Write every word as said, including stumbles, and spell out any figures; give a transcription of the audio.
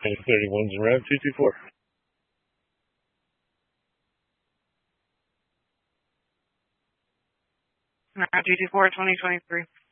thirty-one's around two two four. Route two two four, twenty twenty-three.